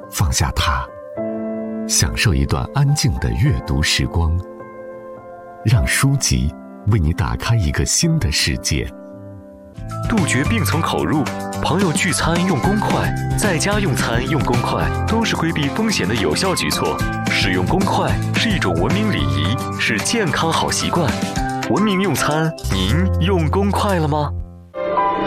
放下它，享受一段安静的阅读时光，让书籍为你打开一个新的世界。 杜绝病从口入，朋友聚餐用公筷，在家用餐用公筷，都是规避风险的有效举措。使用公筷是一种文明礼仪，是健康好习惯。文明用餐，您用公筷了吗？